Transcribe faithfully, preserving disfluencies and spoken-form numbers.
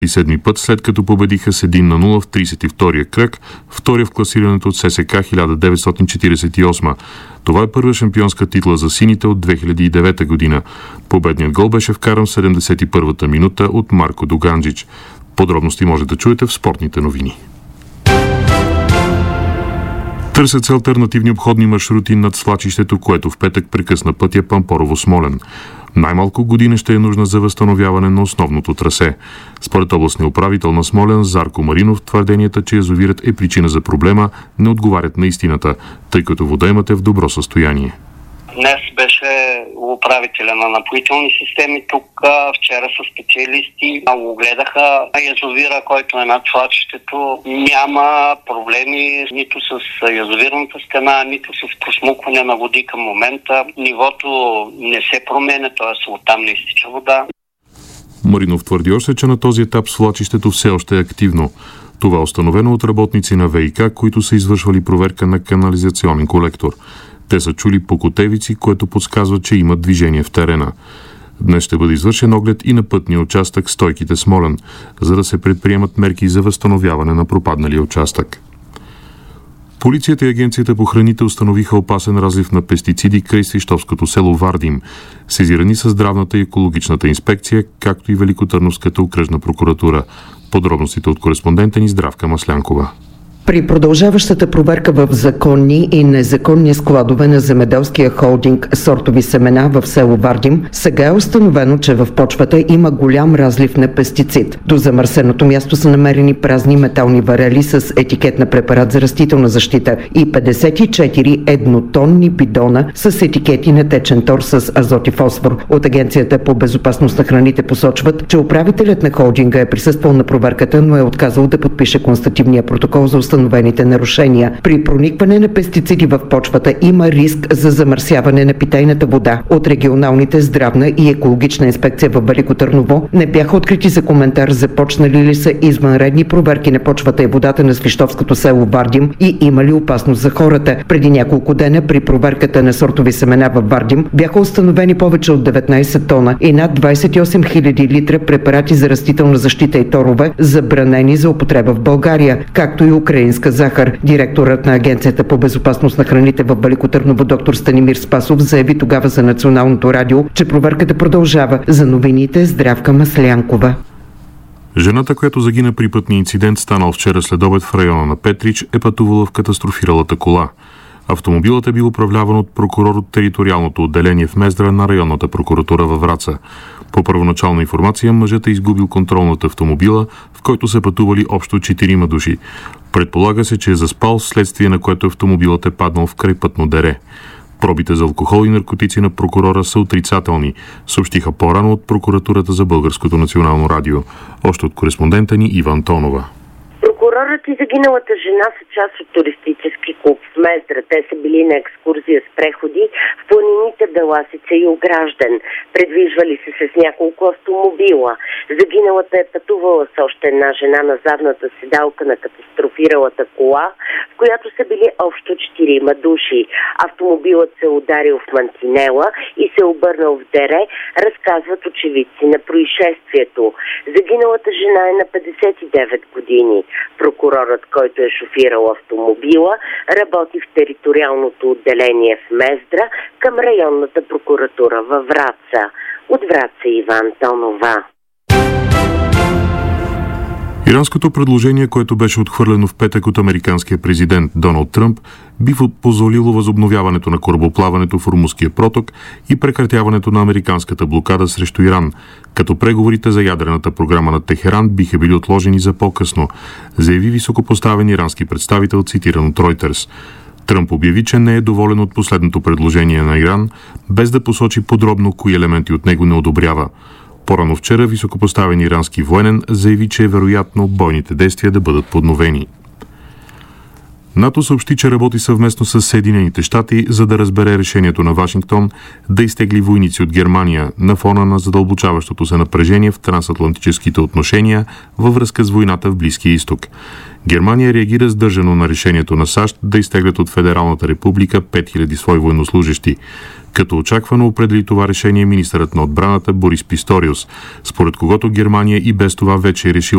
и седми път, след като победиха с един на нула в тридесет и втория кръг, втория в класирането от ССК хиляда деветстотин четиридесет и осма. Това е първа шампионска титла за сините от две хиляди и девета година. Победният гол беше вкаран в седемдесет и първата минута от Марко Доганджич. Подробности може да чуете в спортните новини. Търсят се алтернативни обходни маршрути над свлачището, което в петък прекъсна пътя Пампорово-Смолян. Най-малко година ще е нужна за възстановяване на основното трасе. Според областния управител на Смолян Зарко Маринов, твърденията, че язовирът е причина за проблема, не отговарят на истината, тъй като водоемът е в добро състояние. Днес беше управителя на напоителни системи тук, вчера са специалисти, много гледаха язовира, който е над свлачището. Няма проблеми нито с язовирната стена, нито с просмукване на води към момента. Нивото не се променя, т.е. оттам не изтича вода. Маринов твърди още, че на този етап свлачището все още е активно. Това е установено от работници на ВиК, които са извършвали проверка на канализационен колектор. Те са чули покотевици, което подсказва, че има движение в терена. Днес ще бъде извършен оглед и на пътния участък Стойките Смолян, за да се предприемат мерки за възстановяване на пропадналия участък. Полицията и Агенцията по храните установиха опасен разлив на пестициди край свищовското село Вардим. Сезирани са здравната и екологичната инспекция, както и Великотърновската окръжна прокуратура. Подробностите от кореспондента ни Здравка Маслянкова. При продължаващата проверка в законни и незаконни складове на земеделския холдинг Сортови семена в село Вардим, сега е установено, че в почвата има голям разлив на пестицид. До замърсеното място са намерени празни метални варели с етикет на препарат за растителна защита и петдесет и четири еднотонни бидона с етикети на течен тор с азот и фосфор. От Агенцията по безопасност на храните посочват, че управителят на холдинга е присъствал на проверката, но е отказал да подпише констативния протокол за установените нарушения. При проникване на пестициди в почвата има риск за замърсяване на питейната вода. От регионалните здравна и екологична инспекция в Велико Търново не бяха открити за коментар започнали ли са извънредни проверки на почвата и водата на свищовското село Вардим и има ли опасност за хората. Преди няколко дена при проверката на сортови семена в Вардим бяха установени повече от деветнайсет тона и над двайсет и осем хиляди литра препарати за растителна защита и торове, забранени за употреба в България, както и украинска захар. Директорът на Агенцията по безопасност на храните в Велико Търново доктор Станимир Спасов заяви тогава за Националното радио, че проверката продължава. За новините Здравка Маслянкова. Жената, която загина при пътния инцидент, станал вчера следобед в района на Петрич, е пътувала в катастрофиралата кола. Автомобилът е бил управляван от прокурор от териториалното отделение в Мездра на районната прокуратура във Враца. По първоначална информация, мъжът е изгубил контрол над автомобила, в който са пътували общо четирима души. Предполага се, че е заспал, вследствие на което автомобилът е паднал в крайпътно дере. Пробите за алкохол и наркотици на прокурора са отрицателни, съобщиха по-рано от прокуратурата за Българското национално радио. Още от кореспондента ни Иван Тонова. Прокурорът и загиналата жена са част от туристически клуб в Мездра. Те са били на екскурзия с преходи в планините Беласица и Огражден. Предвижвали се с няколко автомобила. Загиналата е пътувала с още една жена на задната седалка на катастрофиралата кола, в която са били общо четирима души. Автомобилът се ударил в мантинела и се обърнал в дере, разказват очевидци на происшествието. Загиналата жена е на петдесет и девет години. Прокурорът, който е шофирал автомобила, работи в териториалното отделение в Мездра към районната прокуратура във Враца. От Враца Иван Тонова. Иранското предложение, което беше отхвърлено в петък от американския президент Доналд Тръмп, би позволило възобновяването на корабоплаването в Ормузския проток и прекратяването на американската блокада срещу Иран, като преговорите за ядрената програма на Техеран биха били отложени за по-късно, заяви високопоставен ирански представител, цитиран от Reuters. Тръмп обяви, че не е доволен от последното предложение на Иран, без да посочи подробно кои елементи от него не одобрява. По-рано вчера високопоставен ирански военен заяви, че е вероятно бойните действия да бъдат подновени. НАТО съобщи, че работи съвместно с Съединените щати, за да разбере решението на Вашингтон да изтегли войници от Германия на фона на задълбочаващото се напрежение в трансатлантическите отношения във връзка с войната в Близкия изток. Германия реагира сдържано на решението на САЩ да изтеглят от Федералната република пет хиляди свои военнослужещи. Като очаквано определи това решение министърът на отбраната Борис Писториус, според когото Германия и без това вече е решила